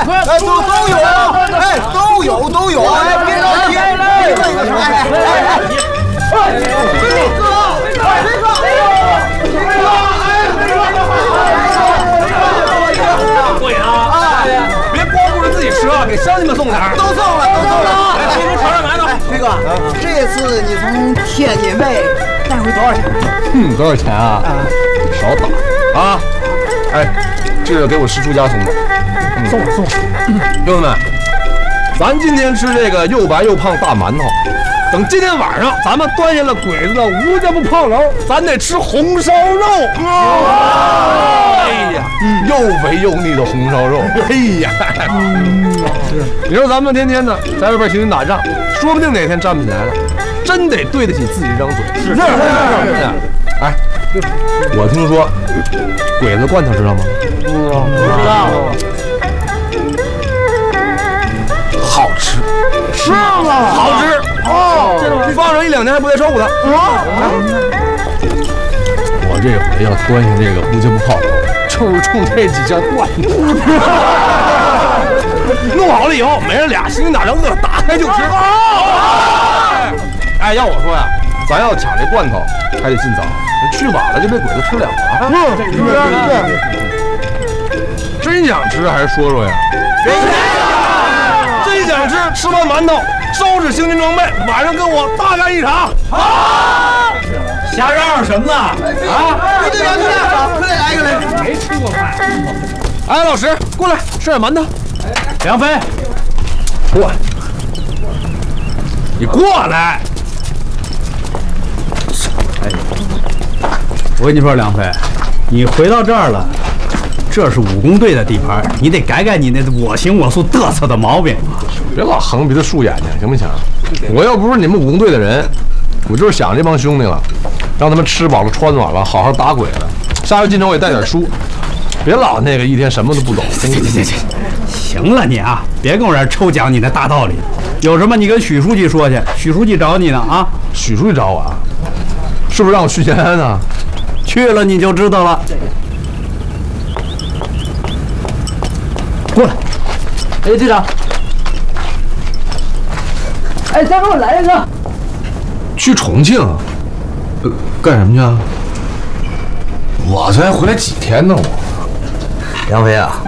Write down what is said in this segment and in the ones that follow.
哎，都有啊，哎，都有，哎，别着急，一个一个说， 对啊，别光顾着自己吃啊，给乡亲们送点儿。 都送了。 来，叔叔尝尝馒头。 飞哥，这次你从天津卫带回多少钱？ 多少钱啊？少打啊！哎，这是给我师叔家送的。 送。 兄弟们，咱今天吃这个又白又胖大馒头。等今天晚上咱们端下了鬼子的吴家埠炮楼，咱得吃红烧肉。哎呀，又肥又腻的红烧肉。哎呀，你说咱们天天的在外边行军打仗，说不定哪天站不起来了，真得对得起自己这张嘴。是。哎，我听说鬼子罐头知道吗？ 不知道。 好吃。 是吗？ 好吃。放上1、2年还不带臭的。我这回要端下这个吴家埠炮楼，就是冲这几件罐头。弄好了以后，每人俩行军打仗饿，打开就吃。哎，要我说呀，咱要抢这罐头，还得尽早，去晚了就被鬼子吃了。真想吃还是说说呀？真想吃，吃完馒头收拾行军装备，晚上跟我大干一场。 好，瞎嚷嚷什么呢？啊！ 队长，快来一个来！ 没吃过饭。 哎，老石，过来吃点馒头。 梁飞， 过来，你过来。 哎，我跟你说，梁飞，你回到这儿了，这是武工队的地盘，你得改改你那我行我素嘚瑟的毛病。 别老横鼻子竖眼睛，行不行？我要不是你们武工队的人，我就是想这帮兄弟了，让他们吃饱了穿暖了，好好打鬼了。下回进城我也带点书，别老那个一天什么都不懂。 行了你啊，别跟我这儿抽讲你那大道理，有什么你跟许书记说去，许书记找你呢啊。 许书记找我啊？是不是让我去延安呢？ 去了你就知道了。过来。 哎，队长。哎，再给我来一个。 去重庆？干什么去啊？我才回来几天呢，我。 杨飞啊，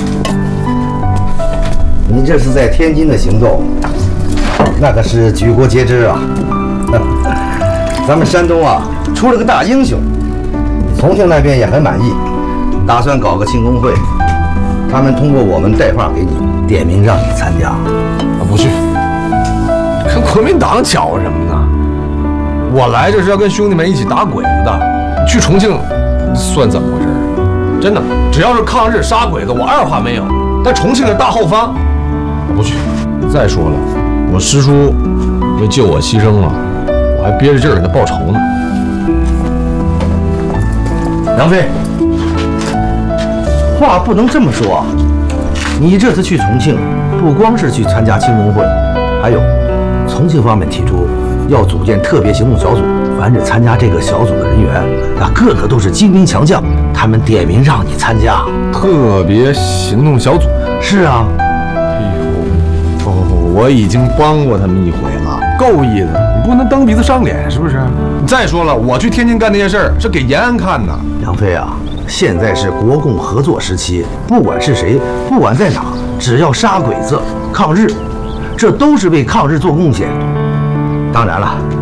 你这是在天津的行动，那可是举国皆知啊。咱们山东啊出了个大英雄，重庆那边也很满意，打算搞个庆功会，他们通过我们带话给你，点名让你参加。 不去，跟国民党搅和什么呢？我来这是要跟兄弟们一起打鬼子的，去重庆算怎么回事？真的，只要是抗日杀鬼子，我二话没有。但重庆是大后方，我不去。再说了，我师叔为救我牺牲了，我还憋着劲儿给他报仇呢。 杨飞，话不能这么说。你这次去重庆，不光是去参加庆功会，还有重庆方面提出要组建特别行动小组。凡是参加这个小组的人员，那个个都是精兵强将，他们点名让你参加。 特别行动小组？ 是啊。 哎呦，我已经帮过他们一回了，够意的。你不能蹬鼻子上脸，是不是？再说了，我去天津干那些事儿是给延安看的。 杨飞啊，现在是国共合作时期，不管是谁，不管在哪，只要杀鬼子、抗日，这都是为抗日做贡献。当然了，